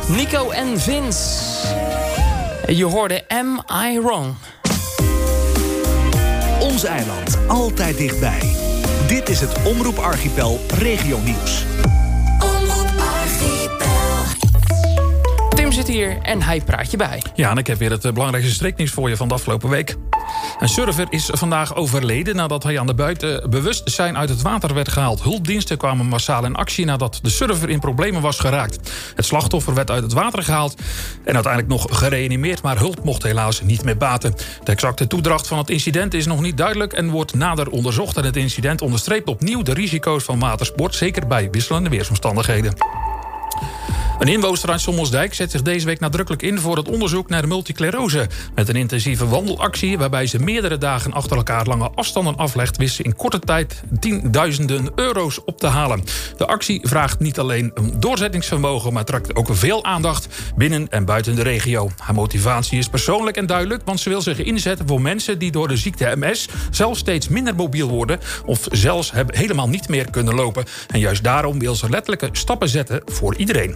Nico en Vince. Je hoorde Am I Wrong? Ons eiland, altijd dichtbij. Dit is het Omroep Archipel Regio Nieuws. Omroep Archipel. Tim zit hier en hij praat je bij. Ja, en ik heb weer het belangrijkste streeknieuws voor je van de afgelopen week. Een surfer is vandaag overleden nadat hij aan de buiten bewustzijn uit het water werd gehaald. Hulpdiensten kwamen massaal in actie nadat de surfer in problemen was geraakt. Het slachtoffer werd uit het water gehaald en uiteindelijk nog gereanimeerd, maar hulp mocht helaas niet meer baten. De exacte toedracht van het incident is nog niet duidelijk en wordt nader onderzocht. En het incident onderstreept opnieuw de risico's van watersport, zeker bij wisselende weersomstandigheden. Een inwoner uit Sommelsdijk zet zich deze week nadrukkelijk in voor het onderzoek naar multiclerose. Met een intensieve wandelactie waarbij ze meerdere dagen achter elkaar lange afstanden aflegt, wist ze in korte tijd tienduizenden euro's op te halen. De actie vraagt niet alleen een doorzettingsvermogen, maar trekt ook veel aandacht binnen en buiten de regio. Haar motivatie is persoonlijk en duidelijk, want ze wil zich inzetten voor mensen die door de ziekte MS zelf steeds minder mobiel worden of zelfs helemaal niet meer kunnen lopen. En juist daarom wil ze letterlijke stappen zetten voor iedereen.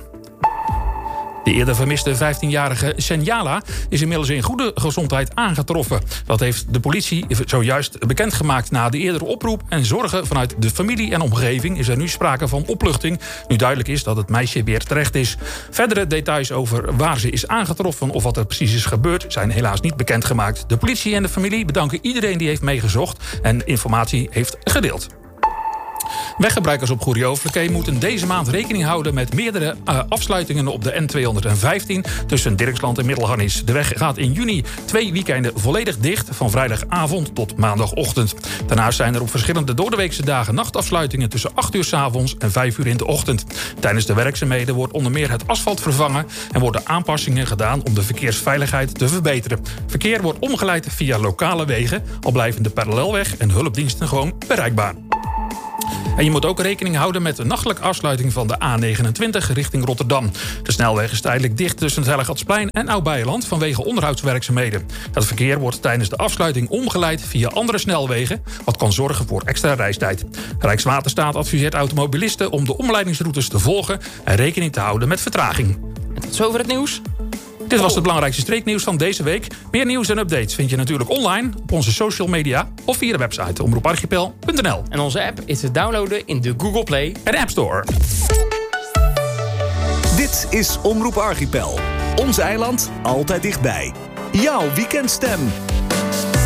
De eerder vermiste 15-jarige Senjala is inmiddels in goede gezondheid aangetroffen. Dat heeft de politie zojuist bekendgemaakt na de eerdere oproep en zorgen vanuit de familie en omgeving is er nu sprake van opluchting. Nu duidelijk is dat het meisje weer terecht is. Verdere details over waar ze is aangetroffen of wat er precies is gebeurd zijn helaas niet bekendgemaakt. De politie en de familie bedanken iedereen die heeft meegezocht en informatie heeft gedeeld. Weggebruikers op Goeree-Overvlekee moeten deze maand rekening houden met meerdere afsluitingen op de N215 tussen Dirksland en Middelharnis. De weg gaat in juni 2 weekenden volledig dicht, van vrijdagavond tot maandagochtend. Daarnaast zijn er op verschillende doordeweekse dagen nachtafsluitingen tussen 8 uur 's avonds en 5 uur in de ochtend. Tijdens de werkzaamheden wordt onder meer het asfalt vervangen en worden aanpassingen gedaan om de verkeersveiligheid te verbeteren. Verkeer wordt omgeleid via lokale wegen, al blijven de parallelweg en hulpdiensten gewoon bereikbaar. En je moet ook rekening houden met de nachtelijke afsluiting van de A29 richting Rotterdam. De snelweg is tijdelijk dicht tussen het Hellegatsplein en Oud-Beijerland vanwege onderhoudswerkzaamheden. Het verkeer wordt tijdens de afsluiting omgeleid via andere snelwegen, wat kan zorgen voor extra reistijd. Rijkswaterstaat adviseert automobilisten om de omleidingsroutes te volgen en rekening te houden met vertraging. En tot zover het nieuws. Dit was het belangrijkste streeknieuws van deze week. Meer nieuws en updates vind je natuurlijk online op onze social media of via de website omroeparchipel.nl. En onze app is te downloaden in de Google Play en App Store. Dit is Omroep Archipel. Ons eiland, altijd dichtbij. Jouw weekendstem.